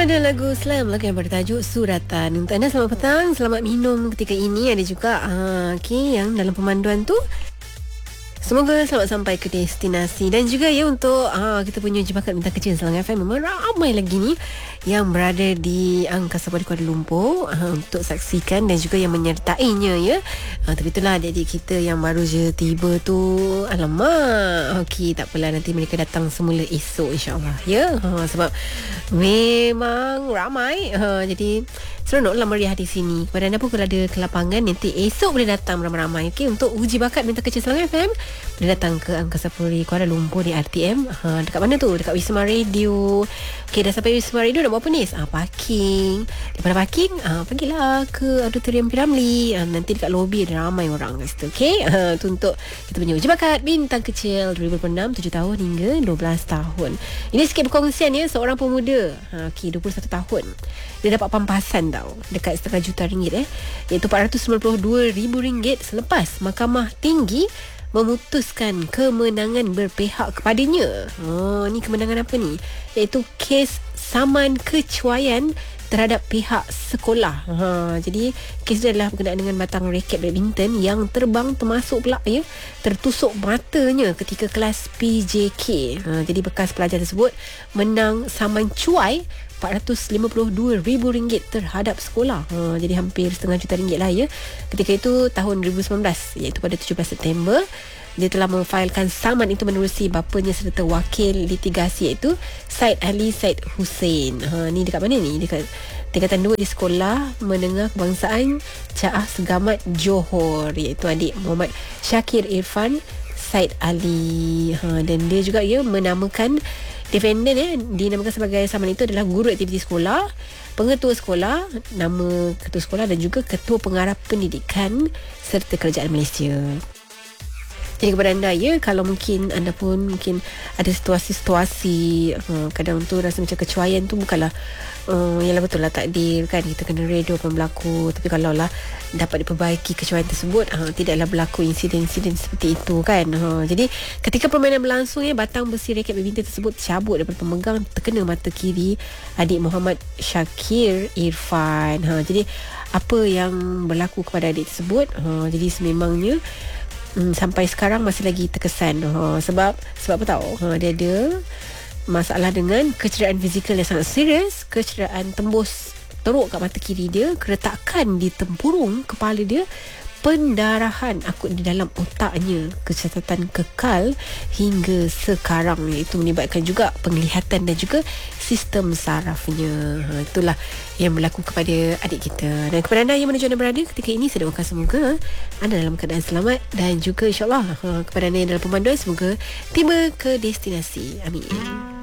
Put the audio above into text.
Ada lagu Slam, lagu yang bertajuk Suratan. Untuk anda selamat petang, selamat minum ketika ini. Ada juga yang dalam pemanduan tu, semoga selamat sampai ke destinasi. Dan juga ya untuk kita punya Jebakat Bintang Kecil Selangor FM, memang ramai lagi ni yang berada di Angkasa Puri Kuala Lumpur untuk saksikan dan juga yang menyertainya ya. Tapi itulah adik-adik kita yang baru je tiba tu, alamak. Okey, tak apalah, nanti mereka datang semula esok insya-Allah ya. Sebab memang ramai. Jadi seronoklah meriah di sini. Kepada anda pun kalau ada kelapangan, nanti esok boleh datang ramai-ramai untuk uji bakat Bintang Kecil Selangor FM. Boleh datang ke Angkasa Puri Kuala Lumpur di RTM. Dekat mana tu? Dekat Wisma Radio. Okey, dah sampai Wisma Radio, nak buat apa ni? Parking. Daripada parking, pergilah ke Auditorium Piramli. Nanti dekat lobi ada ramai orang kat situ. Okey, tu untuk kita punya uji bakat Bintang Kecil 2006, 7 tahun hingga 12 tahun. Ini sikit perkongsian ya, seorang pemuda 21 tahun. Dia dapat pampasan tau, dekat RM500,000 iaitu RM492,000 selepas Mahkamah Tinggi memutuskan kemenangan berpihak kepadanya. Ni kemenangan apa ni? Iaitu kes saman kecuaian terhadap pihak sekolah. Jadi kes dia adalah berkenaan dengan batang raket badminton yang terbang termasuk pula ya, tertusuk matanya ketika kelas PJK. Jadi bekas pelajar tersebut menang saman cuai RM452,000 terhadap sekolah. Jadi hampir RM500,000 lah ya. Ketika itu tahun 2019, iaitu pada 17 September, dia telah memfailkan saman itu menerusi bapanya serta wakil litigasi iaitu Said Ali Said Hussein. Ni dekat mana ni? Dekat tingkatan 2 di Sekolah Menengah Kebangsaan Caah Segamat Johor, iaitu adik Muhammad Syakir Irfan Said Ali. Dan dia juga menamakan defendant dinamakan sebagai saman itu adalah guru aktiviti sekolah, pengetua sekolah, nama ketua sekolah dan juga ketua pengarah pendidikan serta kerajaan Malaysia. Jadi kepada anda ya, kalau mungkin anda pun mungkin ada situasi-situasi kadang tu rasa macam kecuaian tu bukanlah yalah betul lah takdir kan, kita kena reda apa berlaku. Tapi kalau lah dapat diperbaiki kecuaian tersebut, tidaklah berlaku insiden-insiden seperti itu kan. Jadi ketika permainan berlangsung batang besi raket badminton tersebut cabut daripada pemegang, terkena mata kiri adik Muhammad Syakir Irfan. Jadi apa yang berlaku kepada adik tersebut, jadi sememangnya sampai sekarang masih lagi terkesan. Sebab apa tahu? Dia ada masalah dengan kecederaan fizikal yang sangat serius, kecederaan tembus teruk kat mata kiri dia, keretakan di tempurung kepala dia, pendarahan akut di dalam otaknya, kecacatan kekal hingga sekarang. Itu menyebabkan juga penglihatan dan juga sistem sarafnya. Itulah yang berlaku kepada adik kita. Dan kepada anda yang menuju anda berada ketika ini, saya doakan semoga anda dalam keadaan selamat dan juga insyaAllah kepada anda yang dalam pemanduan, semoga tiba ke destinasi. Amin.